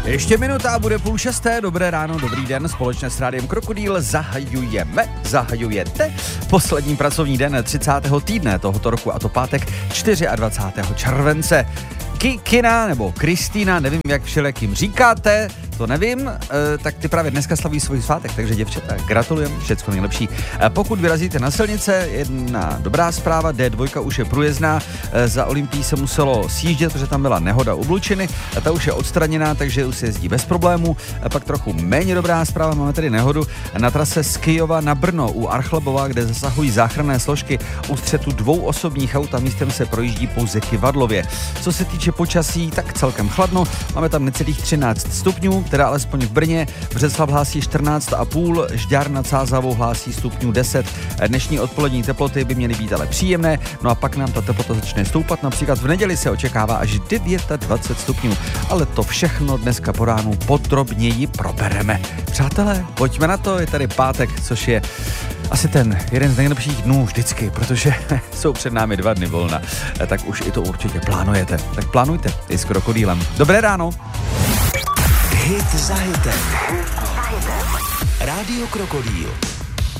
Ještě minuta a bude 5:30. Dobré ráno, dobrý den. Společně s Rádiem Krokodýl zahajujete poslední pracovní den 30. týdne tohoto roku, a to pátek 24. července. Kina nebo Kristýna, nevím, jak všelijakým říkáte, to nevím, tak ty právě dneska slaví svůj svátek, takže děvčata, gratulujem, všecko nejlepší. Pokud vyrazíte na silnice, jedna dobrá zpráva, D2 už je průjezdná, za Olympií se muselo sjíždět, protože tam byla nehoda u Blučiny, ta už je odstraněná, takže už se jezdí bez problémů. Pak trochu méně dobrá zpráva, máme tady nehodu na trase z Kyjova na Brno u Archlebova, kde zasahují záchranné složky u střetu dvou osobních aut a místem se projíždí pouze Kyvadlově. Co se týče počasí, tak celkem chladno, máme tam necelých 13 stupňů, teda alespoň v Brně. Břeclav hlásí 14,5, Žďár nad Sázavou hlásí stupňů 10. Dnešní odpolední teploty by měly být ale příjemné, no a pak nám ta teplota začne stoupat, například v neděli se očekává až 29 stupňů, ale to všechno dneska po ránu podrobněji probereme. Přátelé, pojďme na to, je tady pátek, což je asi ten jeden z nejlepších dnů vždycky, protože jsou před námi 2 dny volna, tak už i to určitě plánujete. Tak plánujte i s Krokodýlem. Dobré ráno. Hit za hitem. Rádio Krokodýl.